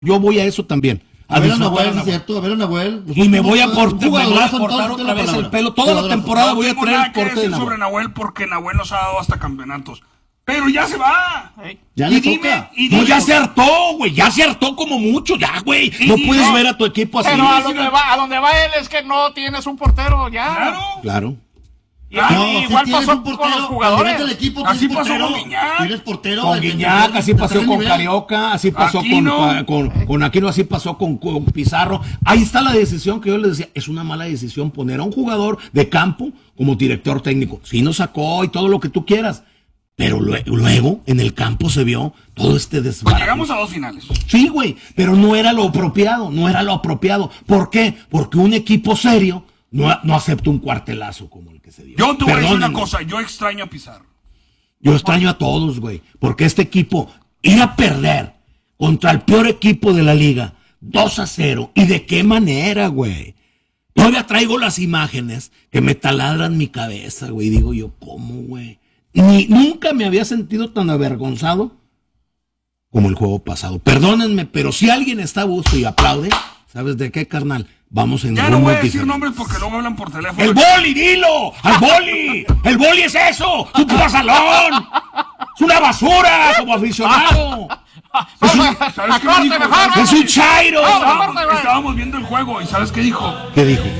Yo voy a eso también. A ver a Nahuel, es cierto, a ver a Nahuel. Y me voy a cortar otra vez el pelo. Toda la temporada voy a traer el corte de Nahuel. Sobre Nahuel porque Nahuel nos ha dado hasta campeonatos. Pero ya se va. Ya le toca. No, ya se hartó, güey. Ya se hartó como mucho, ya, güey. No puedes ver a tu equipo así. Pero a donde va él es que no tienes un portero ya. Claro. Igual pasó con los jugadores. Así pasó con Guiñac. Con Guiñac, así pasó con Carioca, así pasó con Aquino, así pasó con Pizarro. Ahí está la decisión que yo les decía. Es una mala decisión poner a un jugador de campo como director técnico. Sí nos sacó y todo lo que tú quieras. Pero luego en el campo se vio todo este desbarate. Pues llegamos a 2 finales. Sí, güey, pero no era lo apropiado. ¿Por qué? Porque un equipo serio no acepta un cuartelazo como el que se dio. Yo te voy a decir una cosa, yo extraño a Pizarro. Yo extraño a todos, güey, porque este equipo ir a perder contra el peor equipo de la liga, 2-0, ¿y de qué manera, güey? Todavía traigo las imágenes que me taladran mi cabeza, güey, digo yo, ¿cómo, güey? Nunca me había sentido tan avergonzado como el juego pasado. Perdónenme, pero si alguien está a gusto y aplaude, ¿sabes de qué, carnal? Vamos en ya no voy a decir nombres porque luego hablan por teléfono. ¡El boli, dilo! ¡Al boli! ¡El boli es eso! ¡Un pasalón! ¡Es una basura como aficionado! ¿Sabes qué me dijo? ¡Es un chairo! Estábamos viendo el juego y ¿sabes qué dijo? ¿Qué dijo?